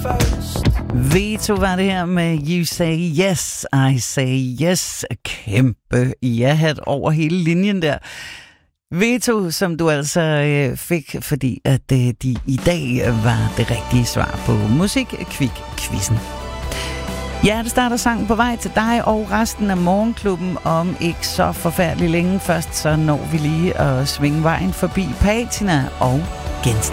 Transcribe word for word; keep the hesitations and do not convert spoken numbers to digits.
Veto var det her med You Say Yes, I Say Yes. Kæmpe ja-hat over hele linjen der. Veto, som du altså øh, fik, fordi at øh, de i dag var det rigtige svar på Musik-Kvik-quizzen. Hjertestart og sang på vej til dig og resten af Morgenklubben om ikke så forfærdeligt længe. Først så når vi lige at svinge vejen forbi Patina og genstart.